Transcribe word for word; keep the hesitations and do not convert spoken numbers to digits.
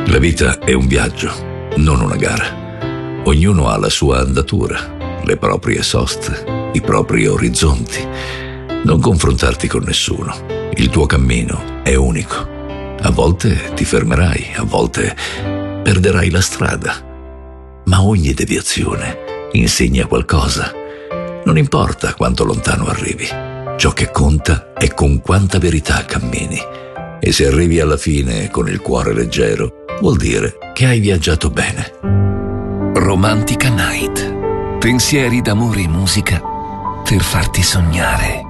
La vita è un viaggio, non una gara. Ognuno ha la sua andatura, le proprie soste, i propri orizzonti. Non confrontarti con nessuno. Il tuo cammino è unico. A volte ti fermerai, a volte perderai la strada. Ma ogni deviazione insegna qualcosa. Non importa quanto lontano arrivi. Ciò che conta è con quanta verità cammini. E se arrivi alla fine con il cuore leggero, vuol dire che hai viaggiato bene. Romantica Night. Pensieri d'amore e musica per farti sognare.